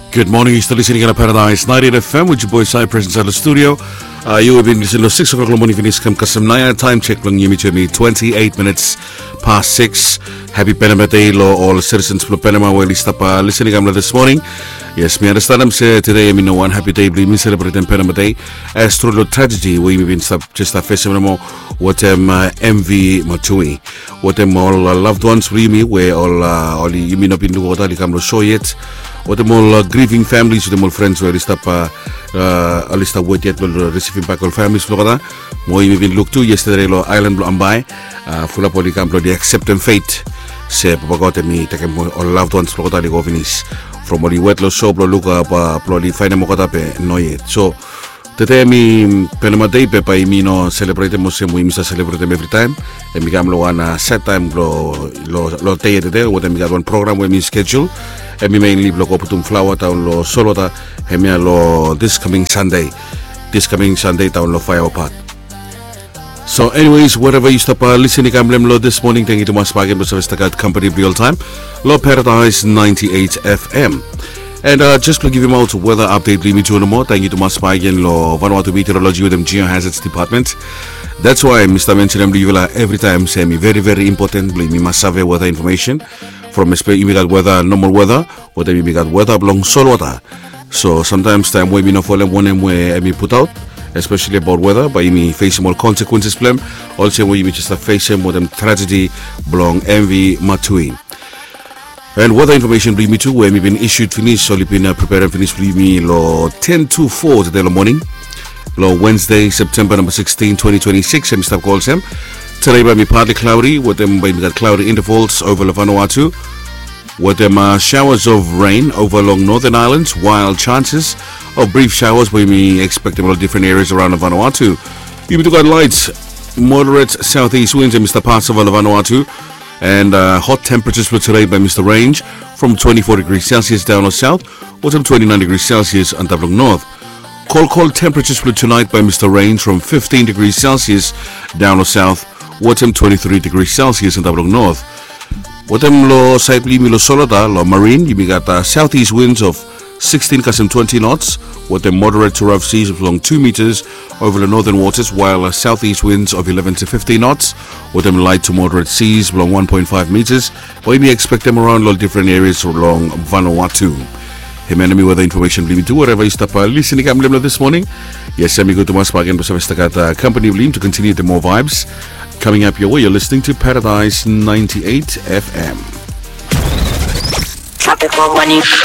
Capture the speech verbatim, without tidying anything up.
Good morning, you're still listening to Paradise ninety-eight F M with your boy Sai present at the studio. Uh, you have been listening to six o'clock in the morning finish kam Kasamnaya. Time check lang yumi to me, twenty-eight minutes past six. Happy Panama Day, lo all citizens of Panama who stop uh, listening kam this morning. Yes, me understand I'm say today I mean no one happy day, we celebrate Panama Day. As through the tragedy we been stop just a festival what um uh, M V Matui. What um all uh, loved ones we where all uh, all you mean up in the water come to show yet. What the more uh, grieving families, the more friends where list up uh uh list up what yet will receiving back all families flora. More even look to yesterday lo island ambai uh full up the camp the acceptance fate. Say papa me take all loved ones flora the governors from what the wet lo show look up uh plody find mo kota pe no yet. So today me Panama Day pe pa mi no celebrate mo se mo imisa celebrate every time. And me gam lo one set time lo lo lo day today what me got one program where me schedule. And we mainly block up to flower town lo solo ta hemia lo this coming Sunday. This coming Sunday town lo fire apart. So anyways, wherever you stop uh, listening kamblem lo this morning, thank you to mas pagin sa Vestagat Company real time. Lo Paradise ninety-eight F M. And uh, just to give him out weather update me to no more. Thank you to mas pagin lo Vanuatu Meteorology with them Geohazards Department. That's why Mister Mention every time say me very very important me must have weather information. From immediate weather, normal weather, or then we got weather along solo water. So sometimes time we no follow one and where I put out, especially about weather, but you may face more consequences plan. Also we may just face more than tragedy belong M V Matui. And weather information bring me to where we been issued finish, so we been uh, prepared and finished bring me lo ten to four today in the morning. Lo Wednesday, September number sixteen, twenty twenty-six, and Mister calls him. Today will be partly cloudy, with them by the cloudy intervals over Vanuatu, with them uh, showers of rain over along northern islands, while chances of brief showers will be expected in different areas around Vanuatu. You got lights, moderate southeast winds in Mister Parts of Vanuatu, and uh, hot temperatures for today by Mister Range from twenty-four degrees Celsius down or south, or from twenty-nine degrees Celsius on Tablong North. Cold, cold temperatures for tonight by Mister Range from fifteen degrees Celsius down or south. Watem twenty-three degrees Celsius in Tablong North. Watem lo saipli milo solota lo marine. You got uh, southeast winds of sixteen to twenty knots. Watem moderate to rough seas of along two meters over the northern waters, while uh, southeast winds of eleven to fifteen knots. Watem light to moderate seas along one point five meters. But we expect them around all different areas along Vanuatu. Him enemy weather information believe to whatever you stop uh, listening I'm this morning. Yes, I'm going to mas pagin sa Vestagat Company believe to continue the more vibes. Coming up your way, you're listening to Paradise ninety-eight F M.